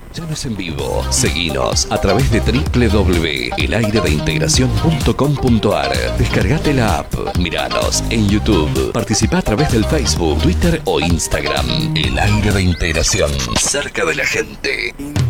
Ya no es en vivo. Seguinos a través de www.elairedeintegracion.com.ar. Descargate la app. Miranos en YouTube. Participá a través del Facebook, Twitter o Instagram. El Aire de Integración. Cerca de la gente.